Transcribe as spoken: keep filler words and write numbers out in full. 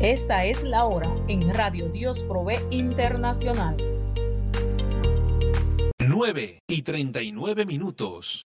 Esta es la hora en Radio Dios Provee Internacional. nueve y treinta y nueve minutos.